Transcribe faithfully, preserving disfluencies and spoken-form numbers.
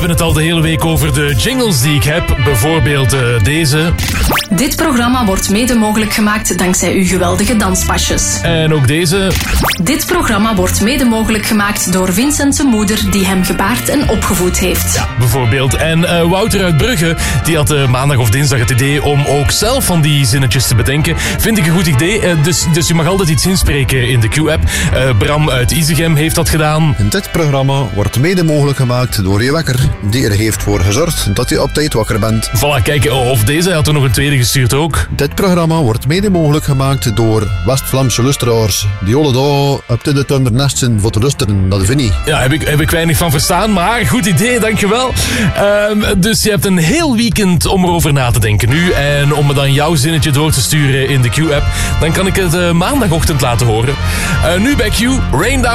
We hebben het al de hele week over de jingles die ik heb. Bijvoorbeeld uh, deze. Dit programma wordt mede mogelijk gemaakt dankzij uw geweldige danspasjes. En ook deze. Dit programma wordt mede mogelijk gemaakt door Vincent zijn moeder, die hem gebaard en opgevoed heeft. Ja, bijvoorbeeld. En uh, Wouter uit Brugge, die had uh, maandag of dinsdag het idee om ook zelf van die zinnetjes te bedenken. Vind ik een goed idee. Uh, dus, dus je mag altijd iets inspreken in de Q-app. Uh, Bram uit Isegem heeft dat gedaan. Dit programma wordt mede mogelijk gemaakt door je wekker, die er heeft voor gezorgd dat je op tijd wakker bent. Voilà, kijk, of deze had er nog een tweede gestuurd ook. Dit programma wordt mede mogelijk gemaakt door West-Vlaamse luisteraars die alle dagen op de tunder nest zijn voor te luisteren naar de Vinnie. Ja, heb ik, heb ik weinig van verstaan, maar goed idee, dankjewel. Um, dus je hebt een heel weekend om erover na te denken nu. En om me dan jouw zinnetje door te sturen in de Q-app, dan kan ik het uh, maandagochtend laten horen. Uh, nu bij Q, Rain Down.